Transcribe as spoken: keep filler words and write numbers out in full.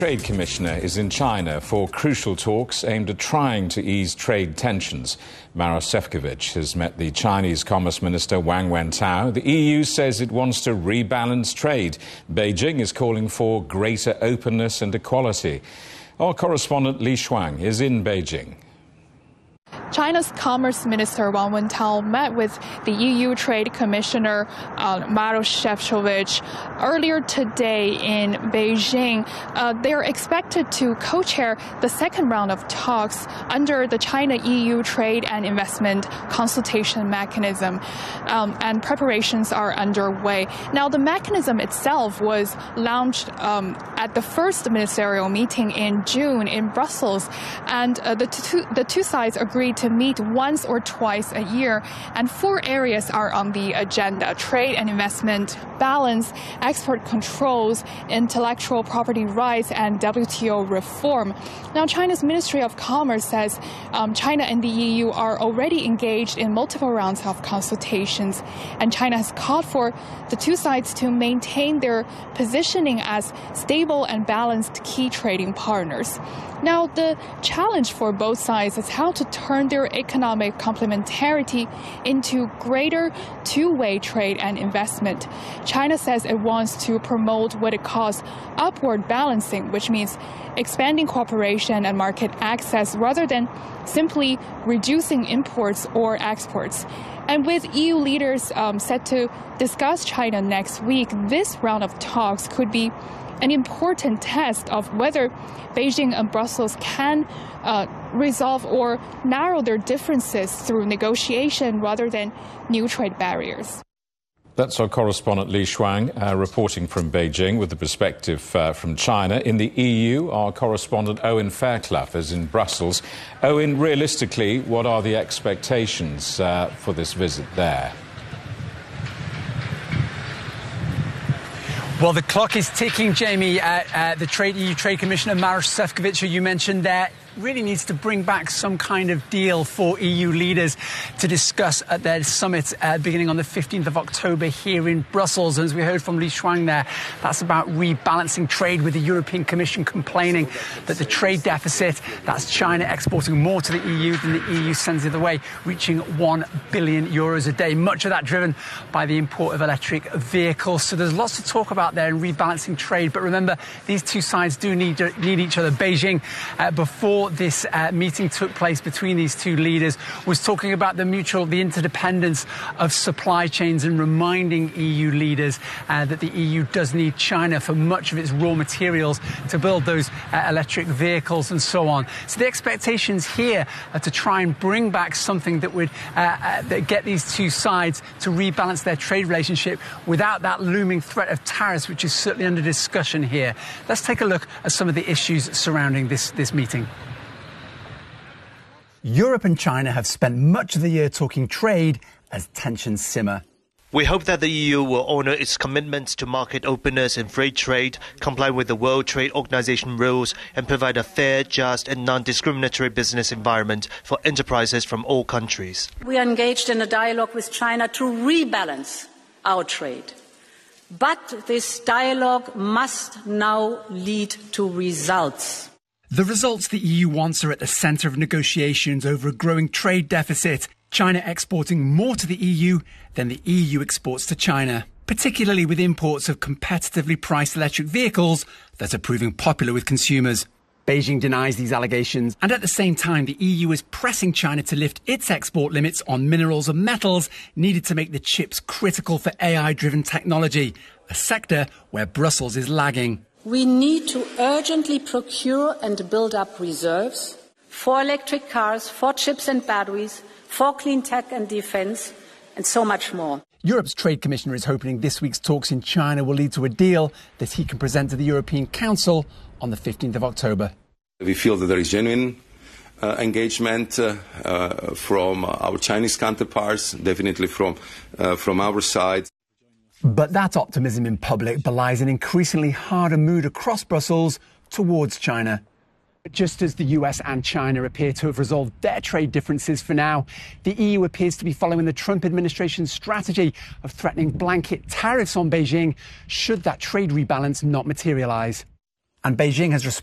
Trade Commissioner is in China for crucial talks aimed at trying to ease trade tensions. Maroš Šefčovič has met the Chinese Commerce Minister Wang Wentao. The E U says it wants to rebalance trade. Beijing is calling for greater openness and equality. Our correspondent Li Shuang is in Beijing. China's Commerce Minister Wang Wentao met with the E U Trade Commissioner uh, Maroš Šefčovič earlier today in Beijing. Uh, they are expected to co-chair the second round of talks under the China-E U Trade and Investment Consultation Mechanism, um, and preparations are underway. Now, the mechanism itself was launched um, at the first ministerial meeting in June in Brussels, and uh, the, two, the two sides agreed to meet once or twice a year, and four areas are on the agenda: trade and investment balance, export controls, intellectual property rights, and W T O reform. Now, China's Ministry of Commerce says um, China and the E U are already engaged in multiple rounds of consultations, and China has called for the two sides to maintain their positioning as stable and balanced key trading partners. Now, the challenge for both sides is how to turn their economic complementarity into greater two-way trade and investment. China says it wants to promote what it calls upward balancing, which means expanding cooperation and market access rather than simply reducing imports or exports. And with E U leaders um, set to discuss China next week, this round of talks could be an important test of whether Beijing and Brussels can uh, resolve or narrow their differences through negotiation rather than new trade barriers. That's our correspondent Li Shuang uh, reporting from Beijing with the perspective uh, from China. In the E U, our correspondent Owen Fairclough is in Brussels. Owen, realistically, what are the expectations uh, for this visit there? Well, the clock is ticking, Jamie. Uh, uh, the trade, E U Trade Commissioner Maroš Šefčovič, who you mentioned there, really needs to bring back some kind of deal for E U leaders to discuss at their summit uh, beginning on the fifteenth of October here in Brussels. And as we heard from Li Shuang there, that's about rebalancing trade, with the European Commission complaining that the trade deficit, that's China exporting more to the E U than the E U sends the other way, reaching one billion euros a day. Much of that driven by the import of electric vehicles. So there's lots to talk about there in rebalancing trade. But remember, these two sides do need, need each other. Beijing, uh, before this uh, meeting took place between these two leaders, was talking about the mutual, the interdependence of supply chains, and reminding E U leaders uh, that the E U does need China for much of its raw materials to build those uh, electric vehicles and so on. So the expectations here are to try and bring back something that would uh, uh, that get these two sides to rebalance their trade relationship without that looming threat of tariffs, which is certainly under discussion here. Let's take a look at some of the issues surrounding this, this meeting. Europe and China have spent much of the year talking trade as tensions simmer. We hope that the E U will honour its commitments to market openness and free trade, comply with the World Trade Organization rules, and provide a fair, just and non-discriminatory business environment for enterprises from all countries. We are engaged in a dialogue with China to rebalance our trade. But this dialogue must now lead to results. The results the E U wants are at the centre of negotiations over a growing trade deficit, China exporting more to the E U than the E U exports to China, particularly with imports of competitively priced electric vehicles that are proving popular with consumers. Beijing denies these allegations, and at the same time the E U is pressing China to lift its export limits on minerals and metals needed to make the chips critical for A I-driven technology, a sector where Brussels is lagging. We need to urgently procure and build up reserves for electric cars, for chips and batteries, for clean tech and defence, and so much more. Europe's Trade Commissioner is hoping this week's talks in China will lead to a deal that he can present to the European Council on the fifteenth of October. We feel that there is genuine uh, engagement uh, uh, from our Chinese counterparts, definitely from, uh, from our side. But that optimism in public belies an increasingly harder mood across Brussels towards China. Just as the U S and China appear to have resolved their trade differences for now, the E U appears to be following the Trump administration's strategy of threatening blanket tariffs on Beijing should that trade rebalance not materialise. And Beijing has responded.